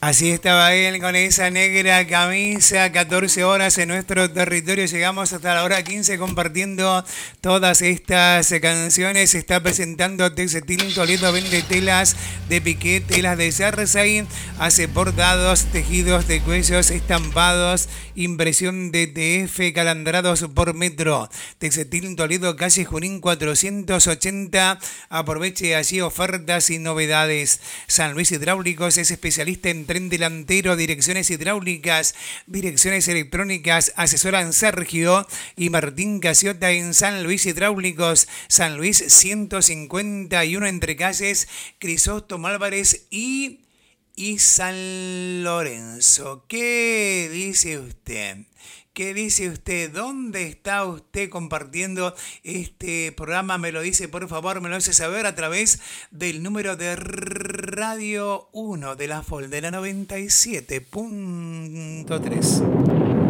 Así estaba él con esa negra camisa, 14 horas en nuestro territorio, llegamos hasta la hora 15 compartiendo todas estas canciones. Se está presentando Textil Toledo, vende telas de piqué, telas de jersey, hace bordados, tejidos de cuellos, estampados, impresión de TF, calandrados por metro. Textil Toledo, calle Junín 480, aproveche allí ofertas y novedades. San Luis Hidráulicos es especialista en tren delantero, direcciones hidráulicas, direcciones electrónicas, asesoran Sergio y Martín Casiota en San Luis Hidráulicos, San Luis 151 entre calles Crisóstomo Álvarez y San Lorenzo. ¿Qué dice usted? ¿Qué dice usted? ¿Dónde está usted compartiendo este programa? Me lo dice, por favor, me lo hace saber a través del número de Radio 1 de la Foldera 97.3.